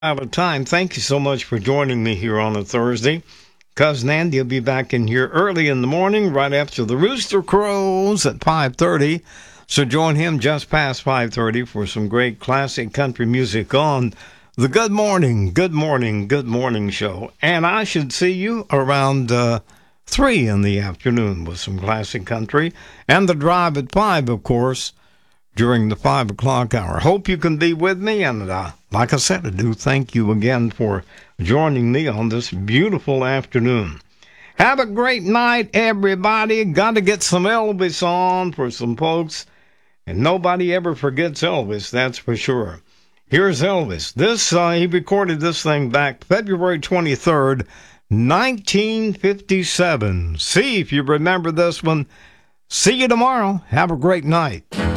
Out of time. Thank you so much for joining me here on a Thursday. Cousin Andy will be back in here early in the morning, right after the rooster crows at 5:30. So join him just past 5:30 for some great classic country music on the Good Morning, Good Morning, Good Morning show. And I should see you around 3 in the afternoon with some classic country. And the drive at 5, of course, during the 5 o'clock hour. Hope you can be with me, and like I said, I do thank you again for joining me on this beautiful afternoon. Have a great night, everybody. Got to get some Elvis on for some folks, and nobody ever forgets Elvis, that's for sure. Here's Elvis. He recorded this thing back February 23rd, 1957. See if you remember this one. See you tomorrow. Have a great night.